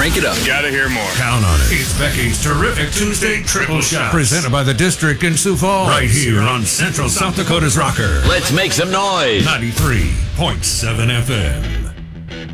crank it up. Gotta hear more. Count on it. It's Becky's Terrific Tuesday Triple Shot. Presented by the District in Sioux Falls. Right here on Central South Dakota's Rocker. Let's make some noise. 93.7 FM.